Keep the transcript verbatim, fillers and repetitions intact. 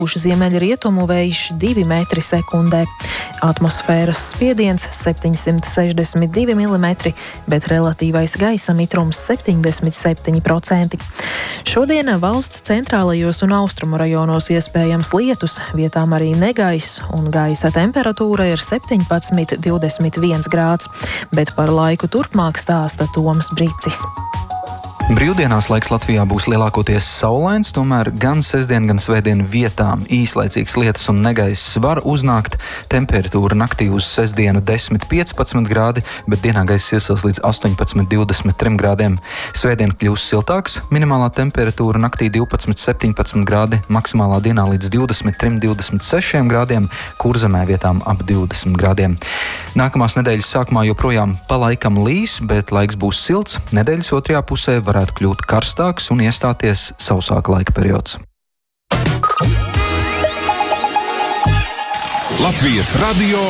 Ziemeļrietumu vējš divi metri sekundē. Atmosfēras spiediens septiņsimt sešdesmit divi milimetri, bet relatīvais gaisa mitrums septiņdesmit septiņi procenti. Šodien valsts centrālajos un austrumu rajonos iespējams lietus, vietām arī negaiss, un gaisa temperatūra ir septiņpadsmit divdesmit viens grāds, bet par laiku turpmāk stāsta Toms Bricis. Brīvdienās laiks Latvijā būs lielākoties saulains, tomēr gan sestdien, gan svētdien vietām īslaicīgs lietus un negaiss var uznākt. Temperatūra naktī uz sestdienu desmit piecpadsmit grādi, bet dienā gaiss iesils līdz astoņpadsmit divdesmit trim grādiem. Svētdien kļūs siltāks, minimālā temperatūra naktī divpadsmit septiņpadsmit grādi, maksimālā dienā līdz divdesmit trim divdesmit sešiem grādiem, Kurzemē vietām ap divdesmit grādiem. Nākamās nedēļas sākumā joprojām pa laikam līs, bet laiks būs silts. Nedēļas otrajā pusē varētu kļūt karstāks un iestāties sausāka laika periods. Latvijas radio